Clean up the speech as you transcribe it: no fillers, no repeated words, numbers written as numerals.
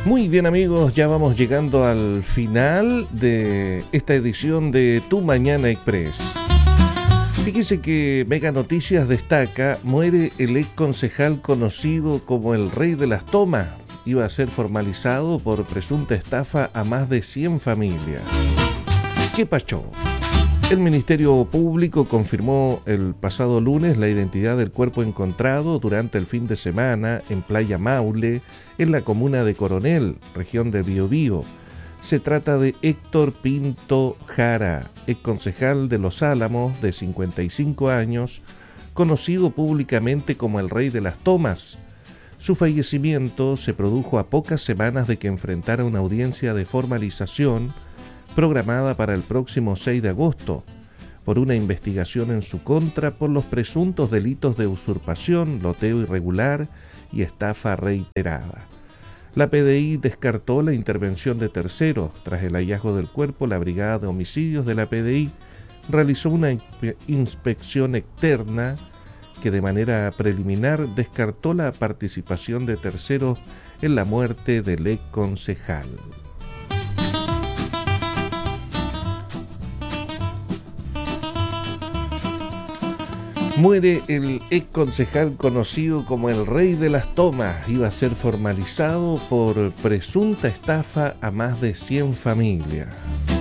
Muy bien amigos, ya vamos llegando al final de esta edición de Tu Mañana Express. Fíjese que Mega Noticias destaca: muere el ex concejal conocido como el Rey de las Tomas. Iba a ser formalizado por presunta estafa a más de 100 familias. ¿Qué pasó? El Ministerio Público confirmó el pasado lunes la identidad del cuerpo encontrado durante el fin de semana en Playa Maule, en la comuna de Coronel, región de Biobío. Se trata de Héctor Pinto Jara, ex concejal de Los Álamos, de 55 años, conocido públicamente como el Rey de las Tomas. Su fallecimiento se produjo a pocas semanas de que enfrentara una audiencia de formalización programada para el próximo 6 de agosto, por una investigación en su contra por los presuntos delitos de usurpación, loteo irregular y estafa reiterada. La PDI descartó la intervención de terceros. Tras el hallazgo del cuerpo, la Brigada de Homicidios de la PDI realizó una inspección externa que de manera preliminar descartó la participación de terceros en la muerte del ex concejal. Muere el ex concejal conocido como el Rey de las Tomas. Iba a ser formalizado por presunta estafa a más de 100 familias.